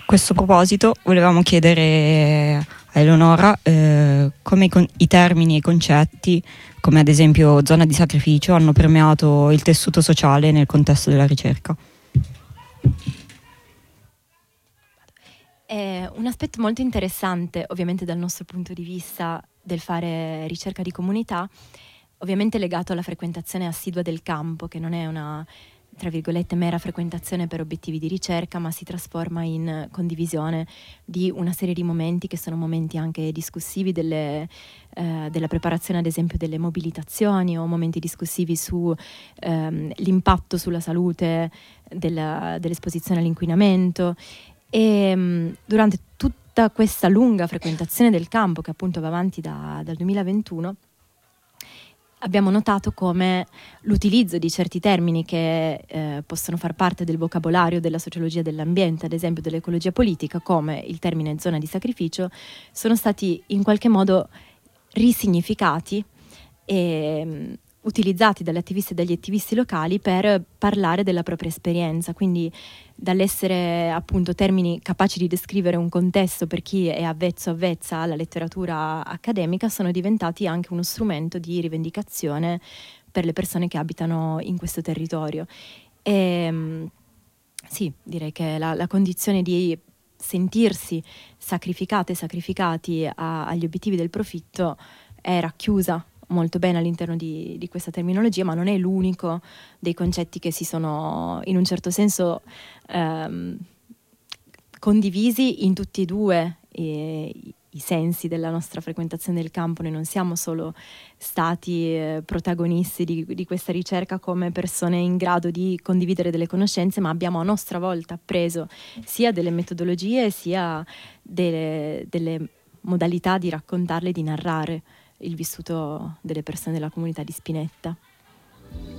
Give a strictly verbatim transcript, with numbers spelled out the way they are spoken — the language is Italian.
questo proposito volevamo chiedere a Eleonora eh, come i, con- i termini e i concetti, come ad esempio zona di sacrificio, hanno permeato il tessuto sociale nel contesto della ricerca. È un aspetto molto interessante, ovviamente dal nostro punto di vista, del fare ricerca di comunità, ovviamente legato alla frequentazione assidua del campo, che non è una, tra virgolette, mera frequentazione per obiettivi di ricerca, ma si trasforma in condivisione di una serie di momenti che sono momenti anche discussivi delle, eh, della preparazione, ad esempio, delle mobilitazioni, o momenti discussivi su ehm, l'impatto sulla salute della, dell'esposizione all'inquinamento. E mh, durante tutta questa lunga frequentazione del campo, che appunto va avanti da, dal duemilaventuno, abbiamo notato come l'utilizzo di certi termini che eh, possono far parte del vocabolario della sociologia dell'ambiente, ad esempio dell'ecologia politica, come il termine zona di sacrificio, sono stati in qualche modo risignificati e mh, utilizzati dalle attiviste e dagli attivisti locali per parlare della propria esperienza. Quindi dall'essere appunto termini capaci di descrivere un contesto per chi è avvezzo avvezza alla letteratura accademica, sono diventati anche uno strumento di rivendicazione per le persone che abitano in questo territorio. E sì, direi che la, la condizione di sentirsi sacrificate e sacrificati a, agli obiettivi del profitto è racchiusa molto bene all'interno di, di questa terminologia, ma non è l'unico dei concetti che si sono in un certo senso ehm, condivisi in tutti e due eh, i, i sensi della nostra frequentazione del campo. Noi non siamo solo stati eh, protagonisti di, di questa ricerca come persone in grado di condividere delle conoscenze, ma abbiamo a nostra volta appreso sia delle metodologie sia delle, delle modalità di raccontarle e di narrare il vissuto delle persone della comunità di Spinetta.